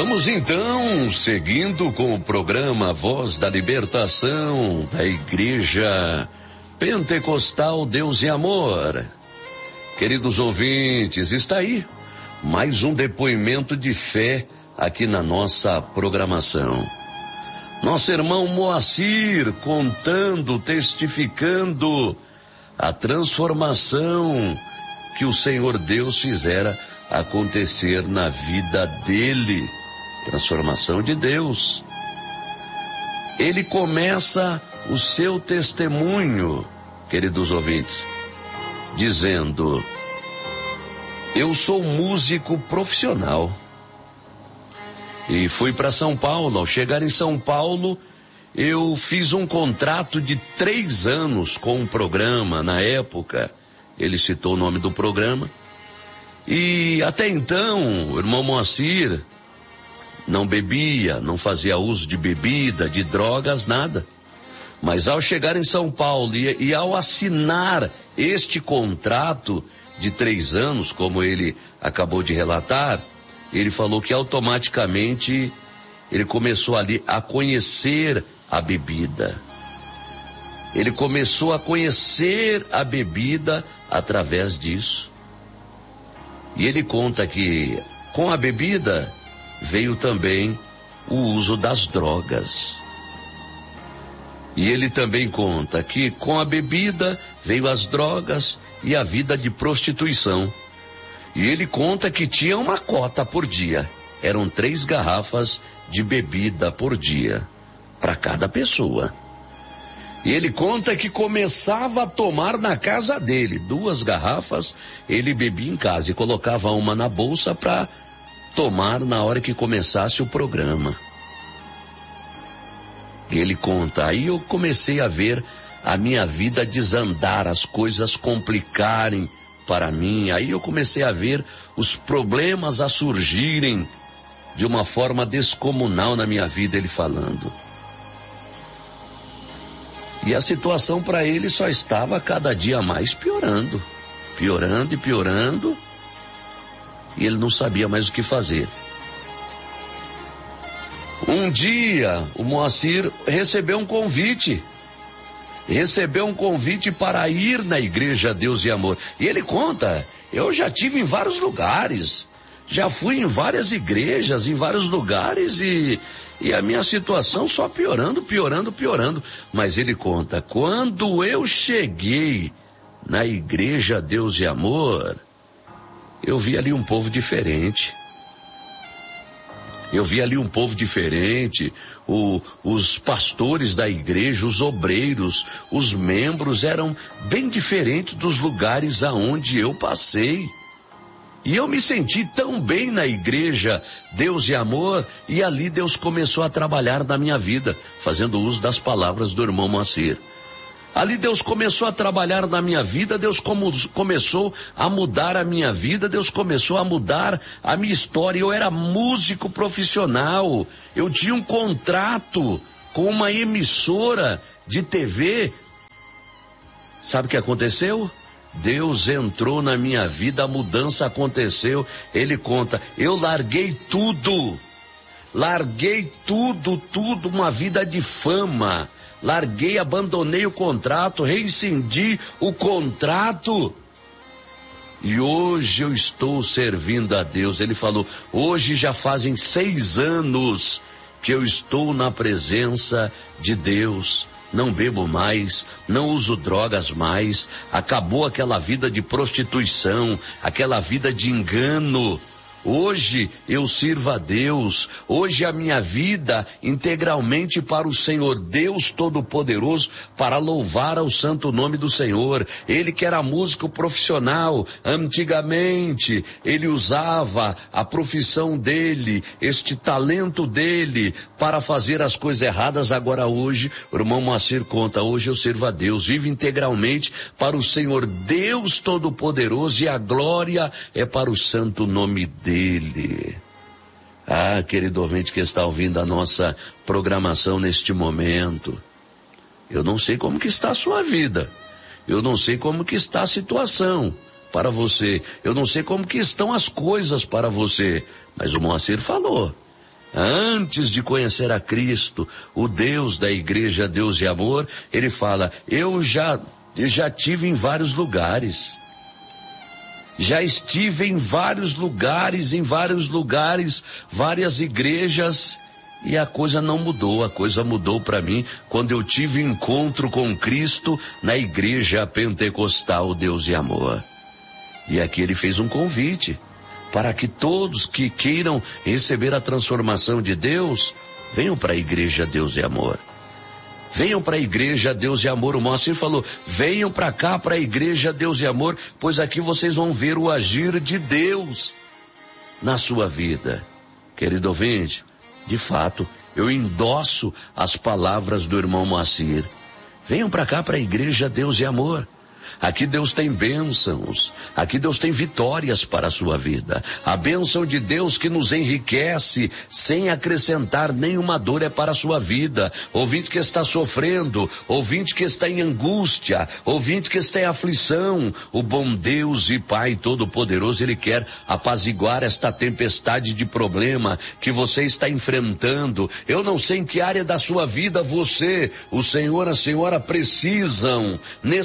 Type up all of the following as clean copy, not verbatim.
Vamos então, seguindo com o programa Voz da Libertação da Igreja Pentecostal Deus e Amor. Queridos ouvintes, está aí mais um depoimento de fé aqui na nossa programação. Nosso irmão Moacir contando, testificando a transformação que o Senhor Deus fizera acontecer na vida dele. Transformação de Deus. Ele começa o seu testemunho, queridos ouvintes, dizendo: eu sou músico profissional e fui para São Paulo. Ao chegar em São Paulo, eu fiz um contrato de 3 anos com um programa. Na época, ele citou o nome do programa. E até então, o irmão Moacir não bebia, não fazia uso de bebida, de drogas, nada. Mas ao chegar em São Paulo e ao assinar este contrato de 3 anos, como ele acabou de relatar, ele falou que automaticamente ele começou ali a conhecer a bebida. Ele começou a conhecer a bebida através disso. E ele conta que com a bebida veio também o uso das drogas. E ele também conta que com a bebida veio as drogas e a vida de prostituição. E ele conta que tinha uma cota por dia. Eram 3 garrafas de bebida por dia, para cada pessoa. E ele conta que começava a tomar na casa dele. 2 garrafas ele bebia em casa e colocava uma na bolsa para tomar na hora que começasse o programa. E ele conta, aí eu comecei a ver a minha vida desandar, as coisas complicarem para mim. Aí eu comecei a ver os problemas a surgirem de uma forma descomunal na minha vida, ele falando. E a situação para ele só estava cada dia mais piorando. Piorando e piorando. E ele não sabia mais o que fazer. Um dia, o Moacir recebeu um convite. Recebeu um convite para ir na Igreja Deus e Amor. E ele conta, eu já tive em vários lugares. Já fui em várias igrejas, em vários lugares e a minha situação só piorando, piorando, piorando. Mas ele conta, quando eu cheguei na Igreja Deus e Amor, eu vi ali um povo diferente. Eu vi ali um povo diferente, os pastores da igreja, os obreiros, os membros eram bem diferentes dos lugares aonde eu passei. E eu me senti tão bem na Igreja Deus e Amor, e ali Deus começou a trabalhar na minha vida, fazendo uso das palavras do irmão Moacir. Ali Deus começou a trabalhar na minha vida, Deus começou a mudar a minha vida, Deus começou a mudar a minha história. Eu era músico profissional, eu tinha um contrato com uma emissora de TV. Sabe o que aconteceu? Deus entrou na minha vida, a mudança aconteceu. Ele conta, eu larguei tudo, uma vida de fama. Larguei, abandonei o contrato, reincidi o contrato. E hoje eu estou servindo a Deus. Ele falou, hoje já fazem 6 anos que eu estou na presença de Deus. Não bebo mais, não uso drogas mais. Acabou aquela vida de prostituição, aquela vida de engano. Hoje eu sirvo a Deus, hoje a minha vida integralmente para o Senhor Deus Todo-Poderoso, para louvar ao santo nome do Senhor. Ele que era músico profissional, antigamente ele usava a profissão dele, este talento dele para fazer as coisas erradas. Agora hoje, o irmão Moacir conta, hoje eu sirvo a Deus, vivo integralmente para o Senhor Deus Todo-Poderoso e a glória é para o santo nome dele. Ah, querido ouvinte que está ouvindo a nossa programação neste momento, eu não sei como que está a sua vida, eu não sei como que está a situação para você, eu não sei como que estão as coisas para você, mas o Moacir falou, antes de conhecer a Cristo, o Deus da igreja, Deus e amor, ele fala, eu já tive em vários lugares. Já estive em vários lugares, várias igrejas, e a coisa não mudou. A coisa mudou para mim quando eu tive encontro com Cristo na igreja pentecostal Deus e Amor. E aqui ele fez um convite para que todos que queiram receber a transformação de Deus, venham para a igreja Deus e Amor. Venham para a igreja Deus e Amor. O Moacir falou, venham para cá, para a igreja Deus e Amor, pois aqui vocês vão ver o agir de Deus na sua vida. Querido ouvinte, de fato, eu endosso as palavras do irmão Moacir. Venham para cá, para a igreja Deus e Amor. Aqui Deus tem bênçãos, aqui Deus tem vitórias para a sua vida. A bênção de Deus que nos enriquece sem acrescentar nenhuma dor é para a sua vida. Ouvinte que está sofrendo, ouvinte que está em angústia, ouvinte que está em aflição, o bom Deus e Pai Todo-Poderoso, Ele quer apaziguar esta tempestade de problema que você está enfrentando. Eu não sei em que área da sua vida você, o Senhor, a Senhora necessitam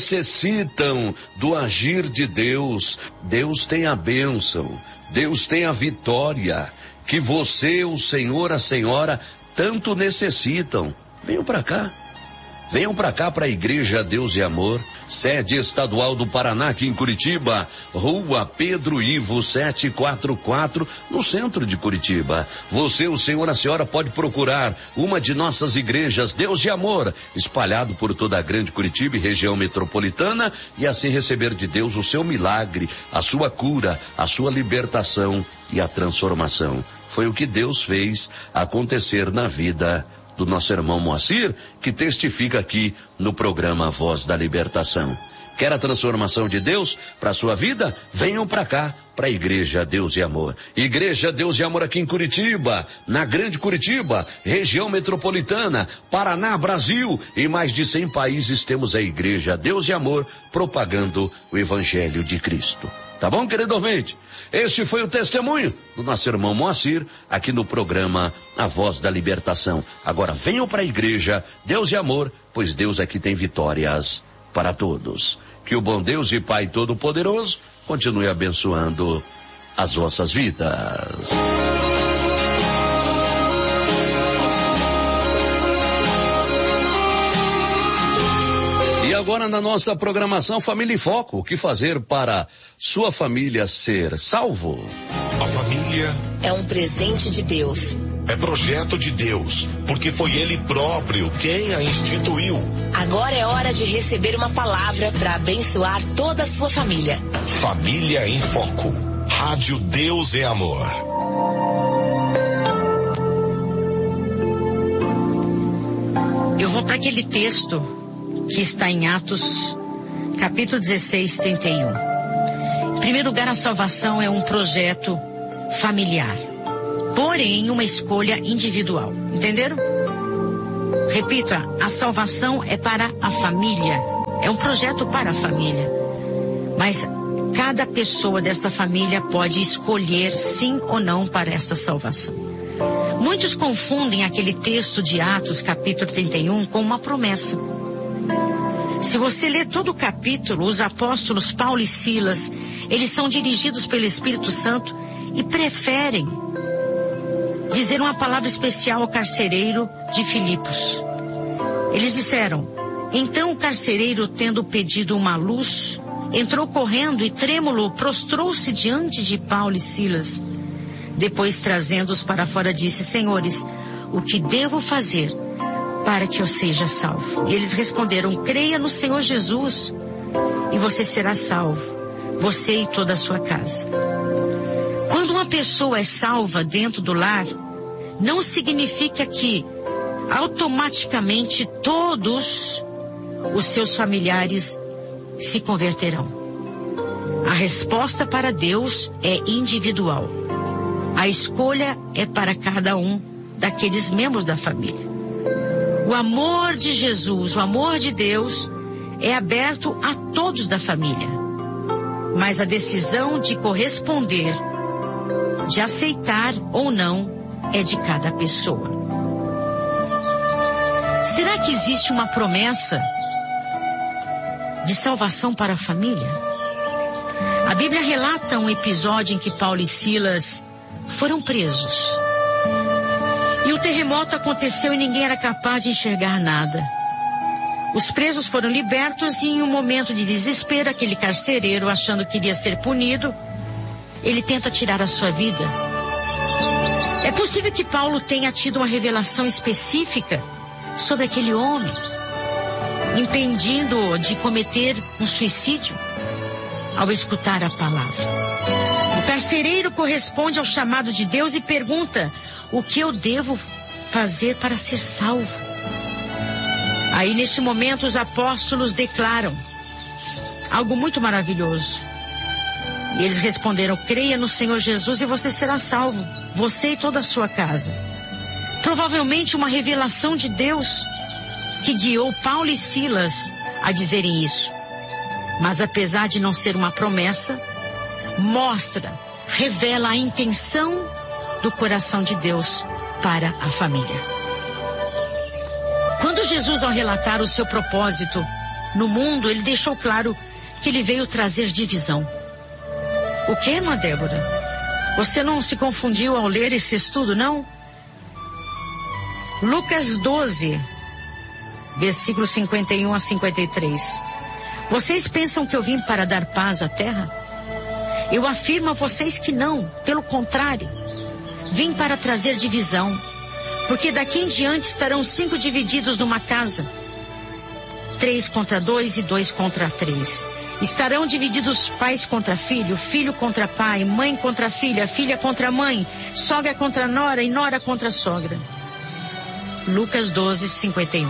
do agir de Deus. Deus tem a bênção, Deus tem a vitória, que você, o Senhor, a Senhora, tanto necessitam. Venham para cá. Venham para cá, para a igreja Deus e Amor, sede estadual do Paraná, aqui em Curitiba, Rua Pedro Ivo 744, no centro de Curitiba. Você, o Senhor, a Senhora, pode procurar uma de nossas igrejas Deus e Amor, espalhado por toda a grande Curitiba e região metropolitana, e assim receber de Deus o seu milagre, a sua cura, a sua libertação e a transformação. Foi o que Deus fez acontecer na vida do nosso irmão Moacir, que testifica aqui no programa Voz da Libertação. Quer a transformação de Deus para a sua vida? Venham para cá, para a igreja Deus e Amor. Igreja Deus e Amor aqui em Curitiba, na grande Curitiba, região metropolitana, Paraná, Brasil, em mais de 100 países temos a igreja Deus e Amor propagando o Evangelho de Cristo. Tá bom, querido ouvinte? Este foi o testemunho do nosso irmão Moacir, aqui no programa A Voz da Libertação. Agora venham para a igreja Deus e Amor, pois Deus aqui tem vitórias para todos. Que o bom Deus e Pai Todo-Poderoso continue abençoando as vossas vidas. E agora na nossa programação Família em Foco, o que fazer para sua família ser salvo? A família é um presente de Deus. É projeto de Deus, porque foi Ele próprio quem a instituiu. Agora é hora de receber uma palavra para abençoar toda a sua família. Família em Foco. Rádio Deus é Amor. Eu vou para aquele texto que está em Atos, capítulo 16, 31. Em primeiro lugar, a salvação é um projeto familiar, porém uma escolha individual. Entenderam? Repita, a salvação é para a família, é um projeto para a família, mas cada pessoa desta família pode escolher sim ou não para esta salvação. Muitos confundem aquele texto de Atos, capítulo 31, com uma promessa. Se você ler todo o capítulo, os apóstolos Paulo e Silas, eles são dirigidos pelo Espírito Santo e preferem dizer uma palavra especial ao carcereiro de Filipos. Eles disseram: então o carcereiro, tendo pedido uma luz, entrou correndo e trêmulo prostrou-se diante de Paulo e Silas. Depois, trazendo-os para fora, disse: senhores, o que devo fazer para que eu seja salvo? E eles responderam: creia no Senhor Jesus e você será salvo, você e toda a sua casa. Quando uma pessoa é salva dentro do lar, não significa que automaticamente todos os seus familiares se converterão. A resposta para Deus é individual. A escolha é para cada um daqueles membros da família. O amor de Jesus, o amor de Deus é aberto a todos da família. Mas a decisão de corresponder, de aceitar ou não, é de cada pessoa. Será que existe uma promessa de salvação para a família? A Bíblia relata um episódio em que Paulo e Silas foram presos. E o terremoto aconteceu e ninguém era capaz de enxergar nada. Os presos foram libertos e em um momento de desespero, aquele carcereiro, achando que iria ser punido, ele tenta tirar a sua vida. É possível que Paulo tenha tido uma revelação específica sobre aquele homem, impedindo-o de cometer um suicídio ao escutar a palavra. O carcereiro corresponde ao chamado de Deus e pergunta: o que eu devo fazer para ser salvo? Aí, neste momento, os apóstolos declaram algo muito maravilhoso. E eles responderam: creia no Senhor Jesus e você será salvo, você e toda a sua casa. Provavelmente uma revelação de Deus que guiou Paulo e Silas a dizerem isso. Mas apesar de não ser uma promessa, revela a intenção do coração de Deus para a família. Quando Jesus, ao relatar o seu propósito no mundo, ele deixou claro que ele veio trazer divisão. O que, irmã Débora? Você não se confundiu ao ler esse estudo, não? Lucas 12, versículos 51 a 53. Vocês pensam que eu vim para dar paz à terra? Eu afirmo a vocês que não, pelo contrário. Vim para trazer divisão, porque daqui em diante estarão 5 divididos numa casa. 3 contra 2 e 2 contra 3. Estarão divididos pais contra filho, filho contra pai, mãe contra filha, filha contra mãe, sogra contra nora e nora contra sogra. Lucas 12, 51.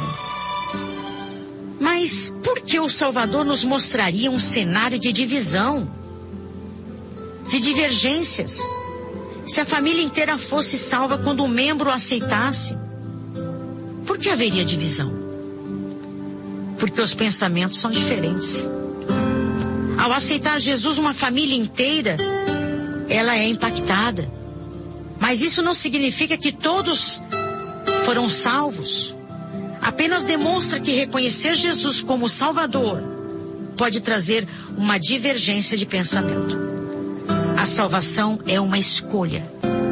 Mas por que o Salvador nos mostraria um cenário de divisão, de divergências? Se a família inteira fosse salva quando um membro o aceitasse, por que haveria divisão? Porque os pensamentos são diferentes. Ao aceitar Jesus, uma família inteira, ela é impactada. Mas isso não significa que todos foram salvos. Apenas demonstra que reconhecer Jesus como Salvador pode trazer uma divergência de pensamento. A salvação é uma escolha.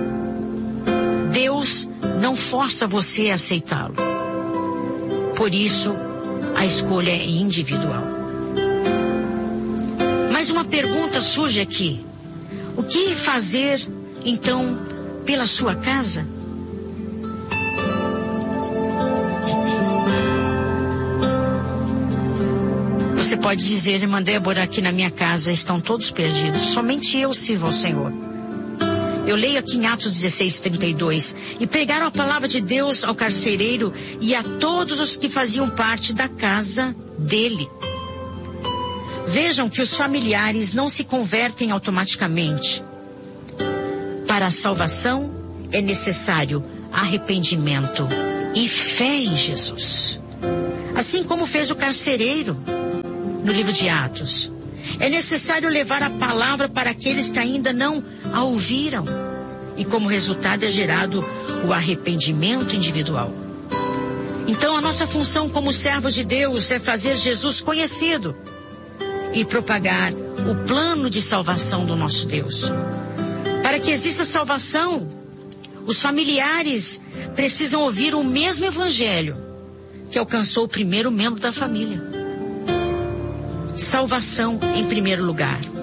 Deus não força você a aceitá-lo. Por isso, a escolha é individual. Mas uma pergunta surge aqui. O que fazer, então, pela sua casa? Você pode dizer, irmã Débora, aqui na minha casa estão todos perdidos. Somente eu sirvo ao Senhor. Eu leio aqui em Atos 16, 32. E pregaram a palavra de Deus ao carcereiro e a todos os que faziam parte da casa dele. Vejam que os familiares não se convertem automaticamente. Para a salvação é necessário arrependimento e fé em Jesus. Assim como fez o carcereiro no livro de Atos. É necessário levar a palavra para aqueles que ainda não a ouviram. E como resultado é gerado o arrependimento individual. Então a nossa função como servos de Deus é fazer Jesus conhecido e propagar o plano de salvação do nosso Deus. Para que exista salvação, os familiares precisam ouvir o mesmo evangelho que alcançou o primeiro membro da família. Salvação em primeiro lugar.